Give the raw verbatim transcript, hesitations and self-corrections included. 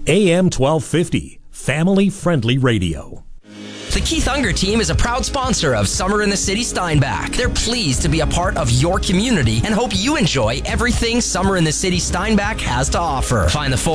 A M twelve fifty, family-friendly radio. The Keith Unger team is a proud sponsor of Summer in the City Steinbach. They're pleased to be a part of your community and hope you enjoy everything Summer in the City Steinbach has to offer. Find the full